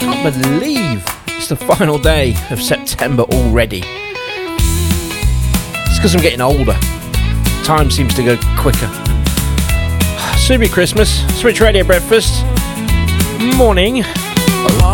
Believe it's the final day of September already. It's because I'm getting older. Time seems to go quicker. Soon be Christmas. Switch Radio Breakfast. Morning.